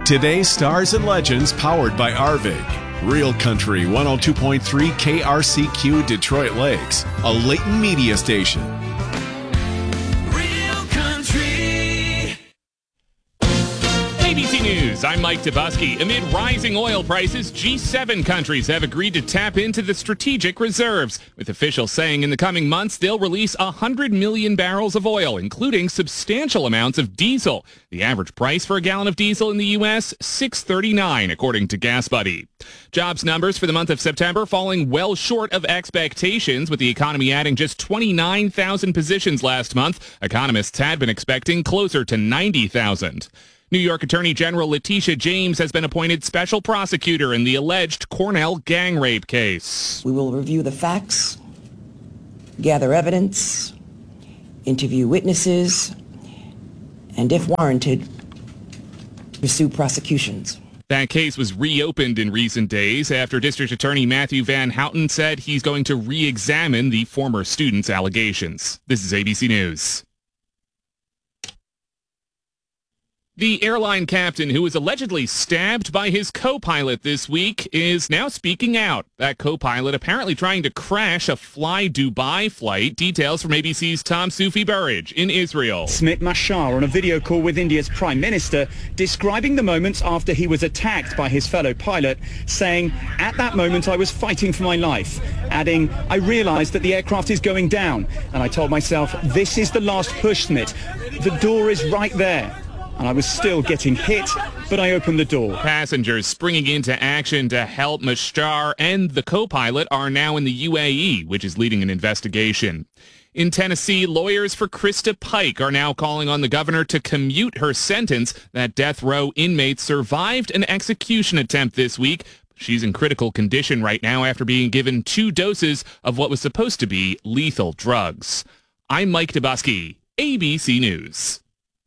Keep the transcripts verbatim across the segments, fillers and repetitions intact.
Today's Stars and Legends, powered by Arvig. Real Country one oh two point three K R C Q Detroit Lakes, a Layton media station. Real Country. A B C News, I'm Mike Dubusky. Amid rising oil prices, G seven countries have agreed to tap into the strategic reserves, with officials saying in the coming months they'll release one hundred million barrels of oil, including substantial amounts of diesel. The average price for a gallon of diesel in the U S, six thirty-nine, according to GasBuddy. Jobs numbers for the month of September falling well short of expectations, with the economy adding just twenty-nine thousand positions last month. Economists had been expecting closer to ninety thousand. New York Attorney General Letitia James has been appointed special prosecutor in the alleged Cornell gang rape case. We will review the facts, gather evidence, interview witnesses, and if warranted, pursue prosecutions. That case was reopened in recent days after District Attorney Matthew Van Houten said he's going to re-examine the former student's allegations. This is A B C News. The airline captain who was allegedly stabbed by his co-pilot this week is now speaking out. That co-pilot apparently trying to crash a Fly Dubai flight. Details from A B C's Tom Sufi Burridge in Israel. Smit Mashar on a video call with India's Prime Minister describing the moments after he was attacked by his fellow pilot, saying, "At that moment I was fighting for my life," adding, "I realized that the aircraft is going down, and I told myself, this is the last push, Smit. The door is right there." And I was still getting hit, but I opened the door. Passengers springing into action to help Mashar and the co-pilot are now in the U A E, which is leading an investigation. In Tennessee, lawyers for Krista Pike are now calling on the governor to commute her sentence. That death row inmate survived an execution attempt this week. She's in critical condition right now after being given two doses of what was supposed to be lethal drugs. I'm Mike Dubusky, A B C News.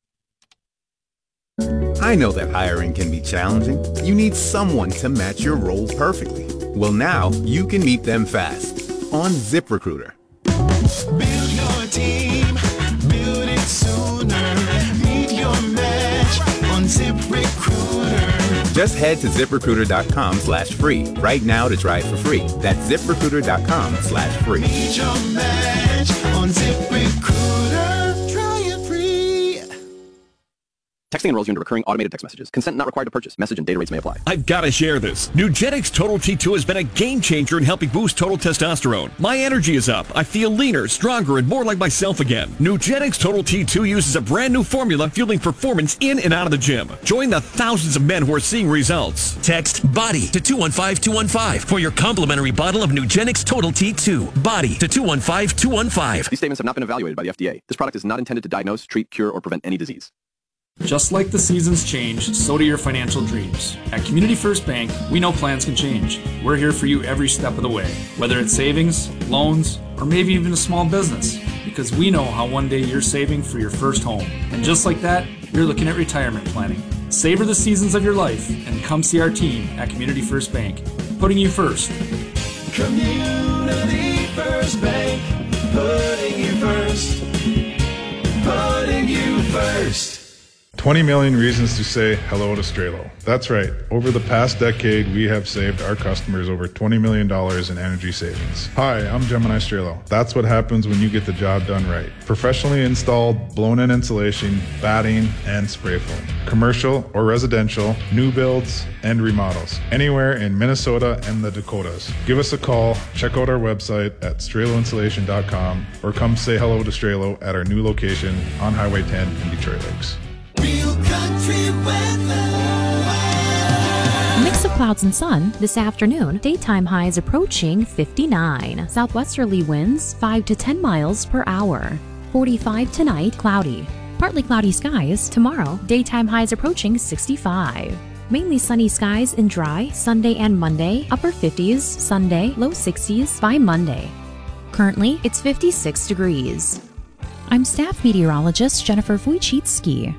I know that hiring can be challenging. You need someone to match your role perfectly. Well, now you can meet them fast on ZipRecruiter. Build your team, build it sooner. Meet your match on ZipRecruiter. Just head to ZipRecruiter.com slash free right now to try it for free. That's ZipRecruiter.com slash free. Meet your match on ZipRecruiter. Try it free. Texting enrolls you into recurring automated text messages. Consent not required to purchase. Message and data rates may apply. I've got to share this. Nugenix Total T two has been a game changer in helping boost total testosterone. My energy is up. I feel leaner, stronger, and more like myself again. Nugenix Total T two uses a brand new formula fueling performance in and out of the gym. Join the thousands of men who are seeing results. Text BODY to two one five two one five for your complimentary bottle of Nugenix Total T two. BODY to two one five two one five. These statements have not been evaluated by the F D A. This product is not intended to diagnose, treat, cure, or prevent any disease. Just like the seasons change, so do your financial dreams. At Community First Bank, we know plans can change. We're here for you every step of the way, whether it's savings, loans, or maybe even a small business, because we know how one day you're saving for your first home. And just like that, you're looking at retirement planning. Savor the seasons of your life and come see our team at Community First Bank, putting you first. Community First Bank, putting you first. Putting you first. twenty million reasons to say hello to Strelo. That's right. Over the past decade, we have saved our customers over twenty million dollars in energy savings. Hi, I'm Gemini Strelo. That's what happens when you get the job done right. Professionally installed, blown-in insulation, batting, and spray foam. Commercial or residential, new builds, and remodels. Anywhere in Minnesota and the Dakotas. Give us a call, check out our website at strelo insulation dot com, or come say hello to Strelo at our new location on Highway ten in Detroit Lakes. Real Country weather. Mix of clouds and sun this afternoon. Daytime highs approaching fifty-nine. Southwesterly winds five to ten miles per hour. forty-five tonight, cloudy. Partly cloudy skies tomorrow. Daytime highs approaching sixty-five. Mainly sunny skies and dry Sunday and Monday. Upper fifties Sunday, low sixties by Monday. Currently, it's fifty-six degrees. I'm staff meteorologist Jennifer Wojcicki.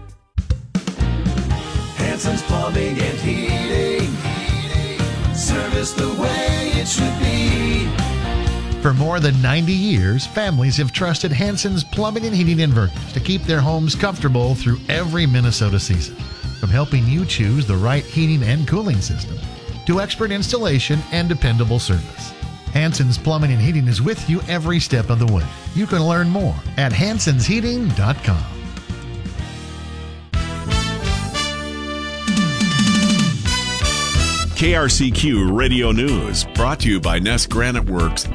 Hanson's Plumbing and Heating. Service the way it should be. For more than ninety years, families have trusted Hanson's Plumbing and Heating inverters to keep their homes comfortable through every Minnesota season. From helping you choose the right heating and cooling system to expert installation and dependable service, Hanson's Plumbing and Heating is with you every step of the way. You can learn more at hansons heating dot com. K R C Q Radio News, brought to you by Nest Granite Works.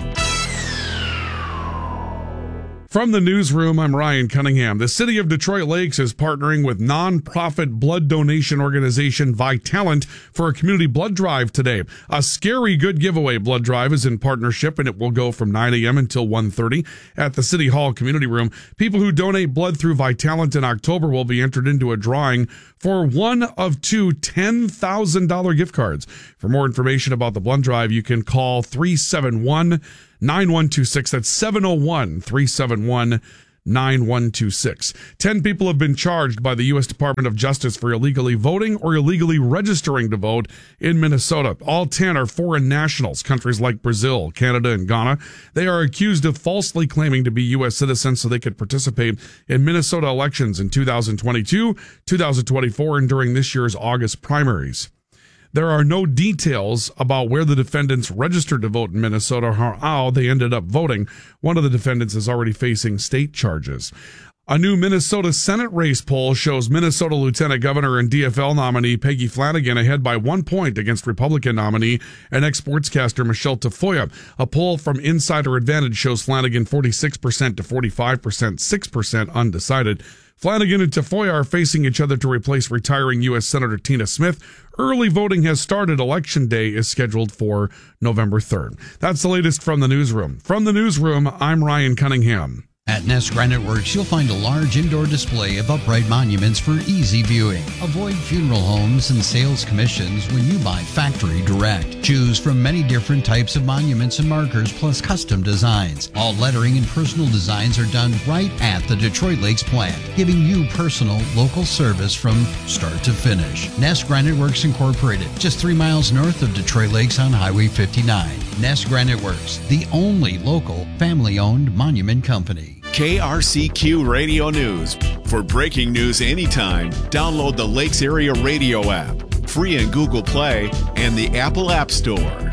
From the newsroom, I'm Ryan Cunningham. The city of Detroit Lakes is partnering with nonprofit blood donation organization Vitalant for a community blood drive today. A scary good giveaway blood drive is in partnership, and it will go from nine a.m. until one thirty at the City Hall Community Room. People who donate blood through Vitalant in October will be entered into a drawing for one of two ten thousand dollars gift cards. For more information about the blood drive, you can call three seven one, nine one two six. That's seven oh one, three seven one, nine one two six. Ten people have been charged by the U S Department of Justice for illegally voting or illegally registering to vote in Minnesota. All ten are foreign nationals, countries like Brazil, Canada, and Ghana. They are accused of falsely claiming to be U S citizens so they could participate in Minnesota elections in two thousand twenty-two, two thousand twenty-four, and during this year's August primaries. There are no details about where the defendants registered to vote in Minnesota or how they ended up voting. One of the defendants is already facing state charges. A new Minnesota Senate race poll shows Minnesota Lieutenant Governor and D F L nominee Peggy Flanagan ahead by one point against Republican nominee and ex-sportscaster Michelle Tafoya. A poll from Insider Advantage shows Flanagan forty-six percent to forty-five percent, six percent undecided. Flanagan and Tafoya are facing each other to replace retiring U S Senator Tina Smith. Early voting has started. Election day is scheduled for November third. That's the latest from the newsroom. From the newsroom, I'm Ryan Cunningham. At Nest Granite Works, you'll find a large indoor display of upright monuments for easy viewing. Avoid funeral homes and sales commissions when you buy factory direct. Choose from many different types of monuments and markers, plus custom designs. All lettering and personal designs are done right at the Detroit Lakes plant, giving you personal, local service from start to finish. Nest Granite Works Incorporated, just three miles north of Detroit Lakes on Highway fifty-nine. Nest Granite Works, the only local family-owned monument company. K R C Q Radio News. For breaking news anytime, download the Lakes Area Radio app, free in Google Play and the Apple App Store.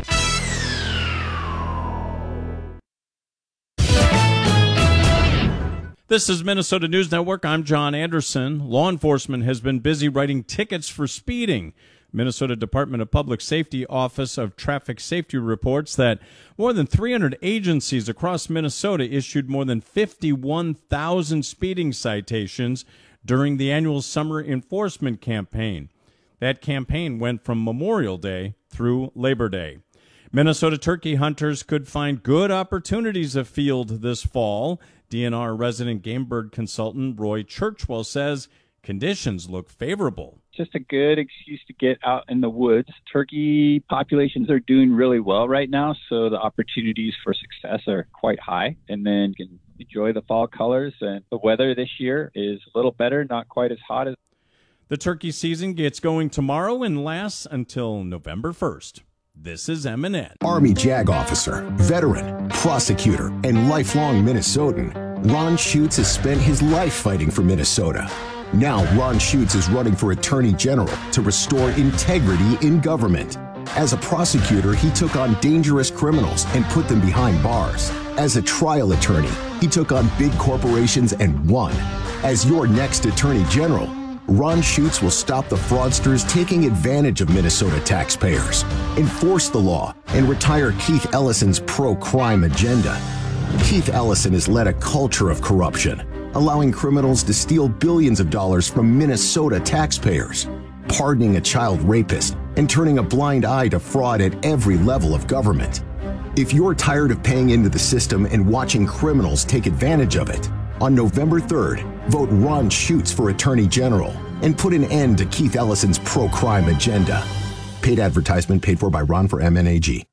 This is Minnesota News Network. I'm John Anderson. Law enforcement has been busy writing tickets for speeding. Minnesota Department of Public Safety Office of Traffic Safety reports that more than three hundred agencies across Minnesota issued more than fifty-one thousand speeding citations during the annual summer enforcement campaign. That campaign went from Memorial Day through Labor Day. Minnesota turkey hunters could find good opportunities afield this fall. D N R resident game bird consultant Roy Churchwell says conditions look favorable. Just a good excuse to get out in the woods. Turkey populations are doing really well right now, so the opportunities for success are quite high. And then you can enjoy the fall colors. And the weather this year is a little better, not quite as hot as. The turkey season gets going tomorrow and lasts until November first. This is M and N. Army JAG officer, veteran, prosecutor, and lifelong Minnesotan, Ron Schutz has spent his life fighting for Minnesota. Now Ron Schutz is running for Attorney General to restore integrity in government. As a prosecutor, he took on dangerous criminals and put them behind bars. As a trial attorney, he took on big corporations and won. As your next Attorney General, Ron Schutz will stop the fraudsters taking advantage of Minnesota taxpayers, enforce the law, and retire Keith Ellison's pro-crime agenda. Keith Ellison has led a culture of corruption, allowing criminals to steal billions of dollars from Minnesota taxpayers, pardoning a child rapist, and turning a blind eye to fraud at every level of government. If you're tired of paying into the system and watching criminals take advantage of it, on November third, vote Ron Schutz for Attorney General and put an end to Keith Ellison's pro-crime agenda. Paid advertisement paid for by Ron for M N A G.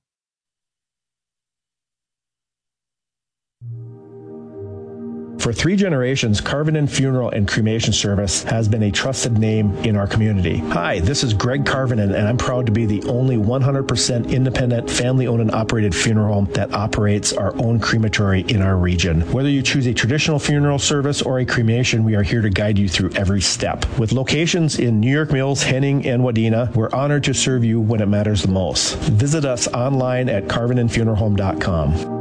For three generations, Carvenin Funeral and Cremation Service has been a trusted name in our community. Hi, this is Greg Carvenin, and I'm proud to be the only one hundred percent independent, family-owned and operated funeral home that operates our own crematory in our region. Whether you choose a traditional funeral service or a cremation, we are here to guide you through every step. With locations in New York Mills, Henning, and Wadena, we're honored to serve you when it matters the most. Visit us online at carvenin funeral home dot com.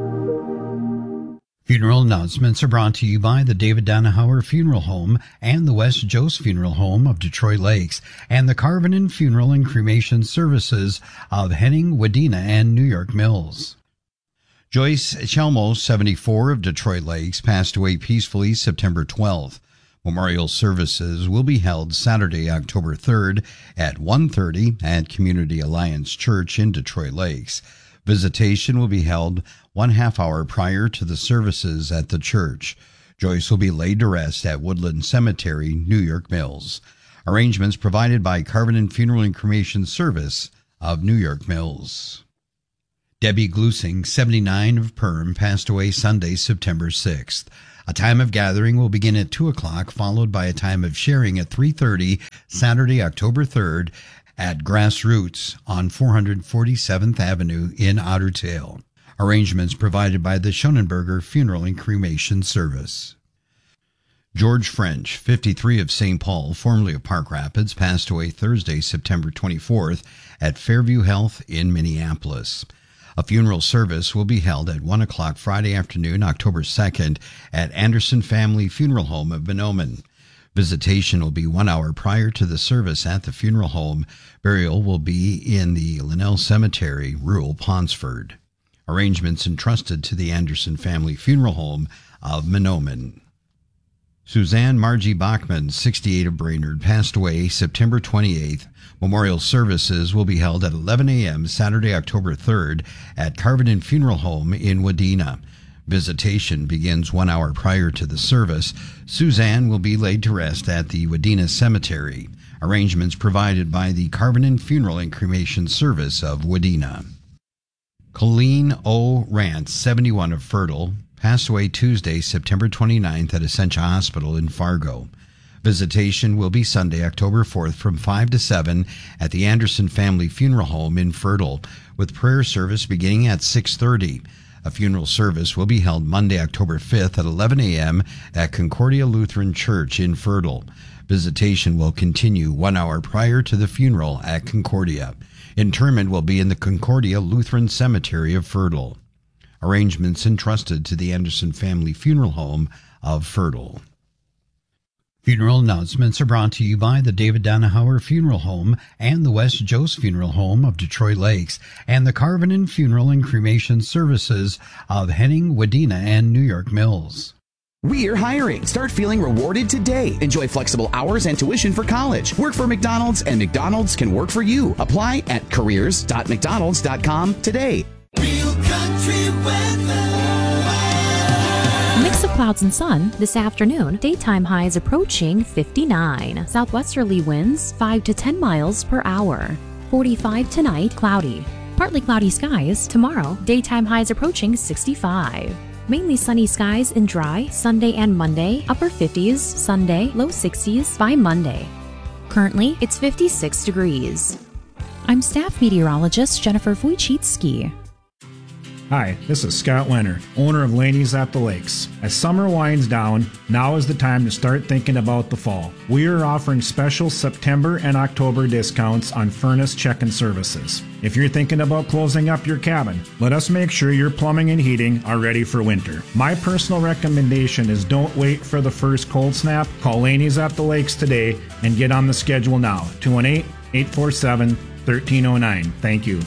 Funeral announcements are brought to you by the David Donauer Funeral Home and the West Jost Funeral Home of Detroit Lakes and the Carvenin Funeral and Cremation Services of Henning, Wadena, and New York Mills. Joyce Chelmo, seventy-four, of Detroit Lakes, passed away peacefully September twelfth. Memorial services will be held Saturday, October third at one thirty at Community Alliance Church in Detroit Lakes. Visitation will be held one half hour prior to the services at the church. Joyce will be laid to rest at Woodland Cemetery, New York Mills. Arrangements provided by Carvenin Funeral and Cremation Service of New York Mills. Debbie Glusing, seventy-nine, of Perm, passed away Sunday, September sixth. A time of gathering will begin at two o'clock, followed by a time of sharing at three thirty, Saturday, October third, at Grassroots on four hundred forty-seventh Avenue in Otter Tail. Arrangements provided by the Schonenberger Funeral and Cremation Service. George French, fifty-three, of Saint Paul, formerly of Park Rapids, passed away Thursday, September twenty-fourth at Fairview Health in Minneapolis. A funeral service will be held at one o'clock Friday afternoon, October second, at Anderson Family Funeral Home of Benomen. Visitation will be one hour prior to the service at the funeral home. Burial will be in the Linnell Cemetery, rural Ponsford. Arrangements entrusted to the Anderson Family Funeral Home of Menomen. Suzanne Margie Bachman, sixty-eight, of Brainerd, passed away September twenty-eighth. Memorial services will be held at eleven a.m. Saturday, October third at Carvenin Funeral Home in Wadena. Visitation begins one hour prior to the service. Suzanne will be laid to rest at the Wadena Cemetery. Arrangements provided by the Carvenin Funeral and Cremation Service of Wadena. Colleen O. Rance, seventy-one, of Fertile, passed away Tuesday, September twenty-ninth at Essentia Hospital in Fargo. Visitation will be Sunday, October fourth from five to seven at the Anderson Family Funeral Home in Fertile, with prayer service beginning at six thirty. A funeral service will be held Monday, October fifth at eleven a.m. at Concordia Lutheran Church in Fertile. Visitation will continue one hour prior to the funeral at Concordia. Interment will be in the Concordia Lutheran Cemetery of Fertile. Arrangements entrusted to the Anderson Family Funeral Home of Fertile. Funeral announcements are brought to you by the David Donauer Funeral Home and the West Jost Funeral Home of Detroit Lakes and the Carvenin Funeral and Cremation Services of Henning, Wadena, and New York Mills. We're hiring. Start feeling rewarded today. Enjoy flexible hours and tuition for college. Work for McDonald's and McDonald's can work for you. Apply at careers dot mcdonalds dot com today. Real country weather. Mix of clouds and sun this afternoon. Daytime highs approaching fifty-nine. Southwesterly winds five to ten miles per hour. forty-five tonight, cloudy. Partly cloudy skies tomorrow. Daytime highs approaching sixty-five. Mainly sunny skies and dry Sunday and Monday. Upper fifties Sunday, low sixties by Monday. Currently, it's fifty-six degrees. I'm staff meteorologist Jennifer Wojcicki. Hi, this is Scott Leonard, owner of Laney's at the Lakes. As summer winds down, now is the time to start thinking about the fall. We are offering special September and October discounts on furnace check-in services. If you're thinking about closing up your cabin, let us make sure your plumbing and heating are ready for winter. My personal recommendation is don't wait for the first cold snap. Call Laney's at the Lakes today and get on the schedule now. two one eight, eight four seven, one three zero nine. Thank you.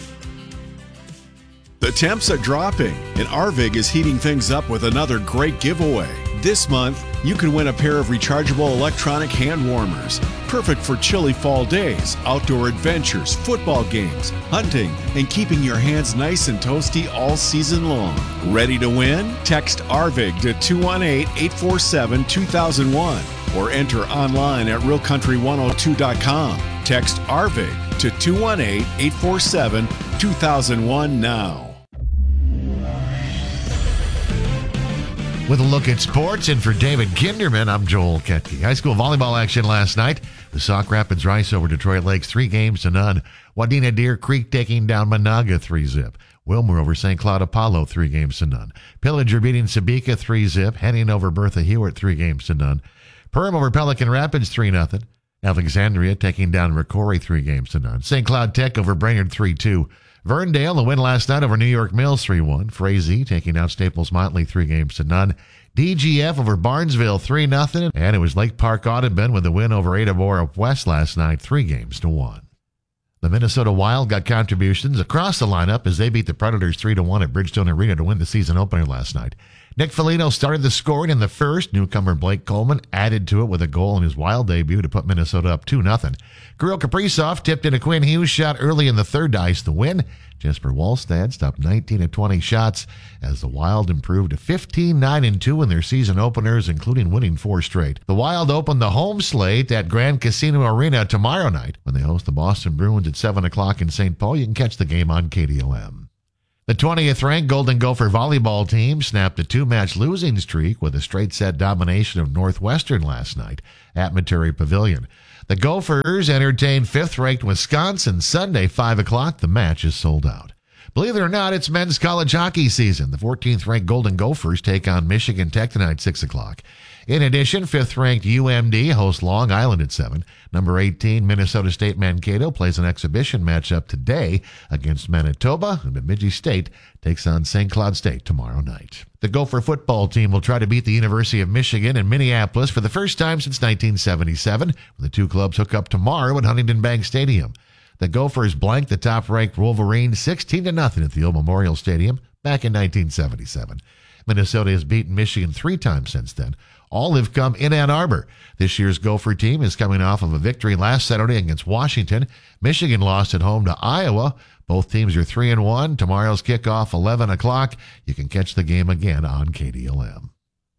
The temps are dropping, and Arvig is heating things up with another great giveaway. This month, you can win a pair of rechargeable electronic hand warmers, perfect for chilly fall days, outdoor adventures, football games, hunting, and keeping your hands nice and toasty all season long. Ready to win? Text Arvig to two one eight, eight four seven, two thousand one or enter online at real country one oh two dot com. Text Arvig to two one eight, eight four seven, two thousand one now. With a look at sports, and for David Kinderman, I'm Joel Ketke. High school volleyball action last night. The Sauk Rapids Rice over Detroit Lakes, three games to none. Wadena Deer Creek taking down Monaga, three zip. Wilmer over Saint Cloud Apollo, three games to none. Pillager beating Sabika, three zip. Henning over Bertha Hewitt, three games to none. Perham over Pelican Rapids, three nothing. Alexandria taking down Ricori, three games to none. Saint Cloud Tech over Brainerd, three two. Verndale, a win last night over New York Mills, three one. Frazee taking out Staples Motley, three games to none. D G F over Barnesville, three nothing. And it was Lake Park Audubon with a win over Ada Bora West last night, three games to one. The Minnesota Wild got contributions across the lineup as they beat the Predators three to one at Bridgestone Arena to win the season opener last night. Nick Foligno started the scoring in the first. Newcomer Blake Coleman added to it with a goal in his Wild debut to put Minnesota up two nothing. Kirill Kaprizov tipped in a Quinn Hughes shot early in the third to ice the win. Jesper Wallstad stopped nineteen of twenty shots as the Wild improved to fifteen nine and two in their season openers, including winning four straight. The Wild opened the home slate at Grand Casino Arena tomorrow night when they host the Boston Bruins at seven o'clock in Saint Paul. You can catch the game on K D L M. The twentieth ranked Golden Gopher volleyball team snapped a two-match losing streak with a straight-set domination of Northwestern last night at Metairie Pavilion. The Gophers entertained fifth-ranked Wisconsin Sunday, five o'clock. The match is sold out. Believe it or not, it's men's college hockey season. The fourteenth-ranked Golden Gophers take on Michigan Tech tonight, six o'clock. In addition, fifth-ranked U M D hosts Long Island at seven. Number eighteen, Minnesota State Mankato plays an exhibition matchup today against Manitoba, and Bemidji State takes on Saint Cloud State tomorrow night. The Gopher football team will try to beat the University of Michigan in Minneapolis for the first time since nineteen seventy-seven, when the two clubs hook up tomorrow at Huntington Bank Stadium. The Gophers blanked the top-ranked Wolverines sixteen to nothing at the Old Memorial Stadium back in nineteen seventy-seven. Minnesota has beaten Michigan three times since then. All have come in Ann Arbor. This year's Gopher team is coming off of a victory last Saturday against Washington. Michigan lost at home to Iowa. Both teams are three and one. Tomorrow's kickoff, eleven o'clock. You can catch the game again on K D L M.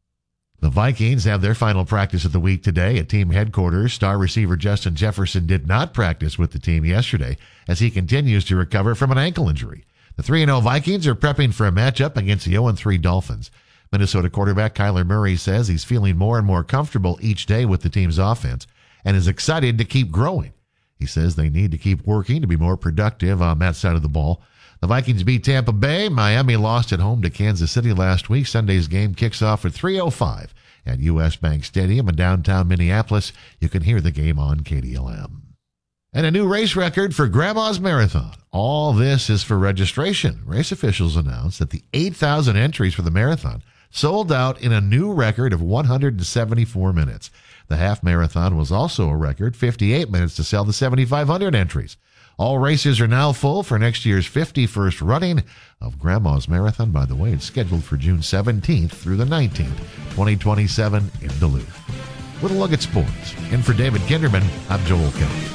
The Vikings have their final practice of the week today at team headquarters. Star receiver Justin Jefferson did not practice with the team yesterday as he continues to recover from an ankle injury. The three and oh Vikings are prepping for a matchup against the oh and three Dolphins. Minnesota quarterback Kyler Murray says he's feeling more and more comfortable each day with the team's offense and is excited to keep growing. He says they need to keep working to be more productive on that side of the ball. The Vikings beat Tampa Bay. Miami lost at home to Kansas City last week. Sunday's game kicks off at three oh five at U S Bank Stadium in downtown Minneapolis. You can hear the game on K D L M. And a new race record for Grandma's Marathon. All this is for registration. Race officials announced that the eight thousand entries for the marathon sold out in a new record of one hundred seventy-four minutes. The half marathon was also a record, fifty-eight minutes to sell the seventy-five hundred entries. All races are now full for next year's fifty-first running of Grandma's Marathon. By the way, it's scheduled for June seventeenth through the nineteenth, twenty twenty-seven in Duluth. With a look at sports. And for David Kinderman, I'm Joel Kelly.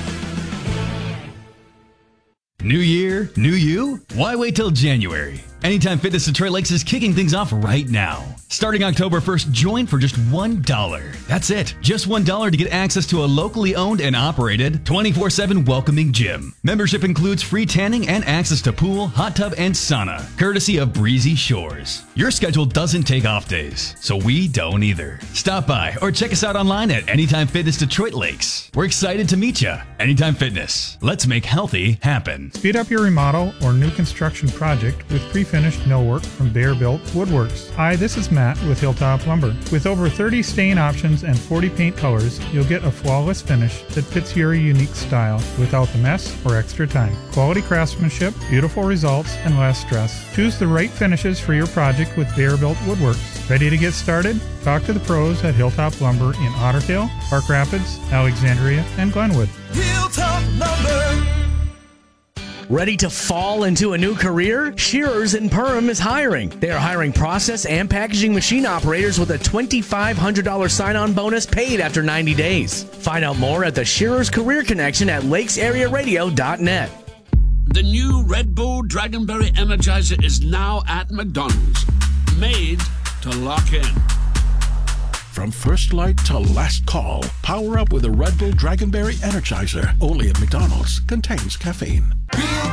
New year, new you? Why wait till January? Anytime Fitness Detroit Lakes is kicking things off right now. Starting October first, join for just one dollar. That's it. Just one dollar to get access to a locally owned and operated twenty-four seven welcoming gym. Membership includes free tanning and access to pool, hot tub, and sauna, courtesy of Breezy Shores. Your schedule doesn't take off days, so we don't either. Stop by or check us out online at Anytime Fitness Detroit Lakes. We're excited to meet you. Anytime Fitness. Let's make healthy happen. Speed up your remodel or new construction project with pre-finished millwork from Bear Built Woodworks. Hi, this is Matt with Hilltop Lumber. With over thirty stain options and forty paint colors, you'll get a flawless finish that fits your unique style without the mess or extra time. Quality craftsmanship, beautiful results, and less stress. Choose the right finishes for your project with Bear Built Woodworks. Ready to get started? Talk to the pros at Hilltop Lumber in Otter Tail, Park Rapids, Alexandria, and Glenwood. Hilltop Lumber. Ready to fall into a new career? Shearers in Perham is hiring. They are hiring process and packaging machine operators with a twenty-five hundred dollars sign-on bonus paid after ninety days. Find out more at the Shearers Career Connection at lakes area radio dot net. The new Red Bull Dragonberry Energizer is now at McDonald's. Made to lock in. From first light to last call, power up with a Red Bull Dragonberry Energizer. Only at McDonald's. Contains caffeine.